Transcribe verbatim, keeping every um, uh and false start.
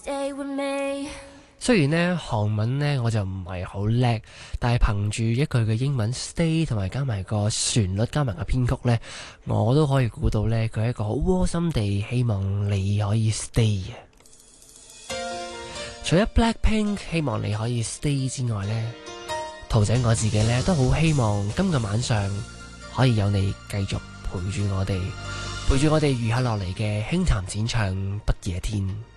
Stay with me。 雖然呢韓文呢我就唔係好叻，但係憑住一句嘅英文 stay 同埋加埋個旋律加埋個編曲呢，我都可以估到呢，佢係一個好窩心地希望你可以 stay 嘅。除咗 Blackpink 希望你可以 stay 之外呢，兔仔我自己呢都好希望今個晚上可以有你繼續陪住我哋，陪住我哋餘下落嚟嘅輕談淺唱不夜天。